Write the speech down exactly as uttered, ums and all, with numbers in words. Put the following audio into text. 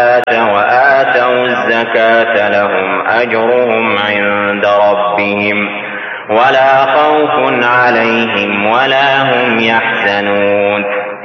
وآتوا الزكاة لهم أجرهم عند ربهم ولا خوف عليهم ولا